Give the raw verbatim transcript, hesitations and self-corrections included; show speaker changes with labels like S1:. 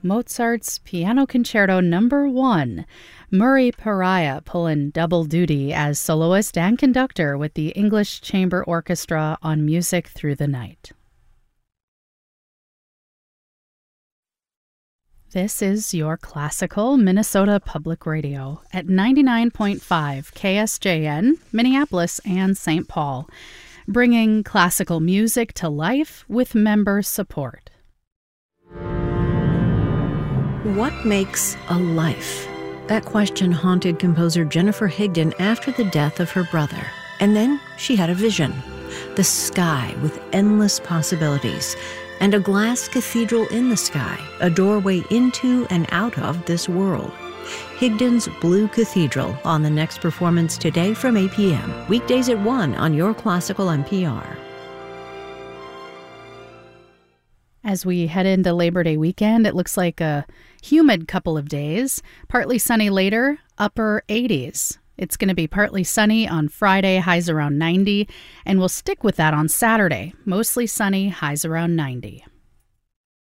S1: Mozart's Piano Concerto Number One. Murray Pariah pulling double duty as soloist and conductor with the English Chamber Orchestra on Music Through the Night. This is your classical Minnesota Public Radio at ninety-nine point five K S J N, Minneapolis and Saint Paul, bringing classical music to life with member support.
S2: What makes a life? That question haunted composer Jennifer Higdon after the death of her brother. And then she had a vision. The sky with endless possibilities. And a glass cathedral in the sky, a doorway into and out of this world. Higdon's Blue Cathedral on the next performance today from eight p.m. Weekdays at one on your Classical N P R.
S1: As we head into Labor Day weekend, it looks like a humid couple of days. Partly sunny later, upper eighties. It's going to be partly sunny on Friday, highs around ninety, and we'll stick with that on Saturday. Mostly sunny, highs around ninety.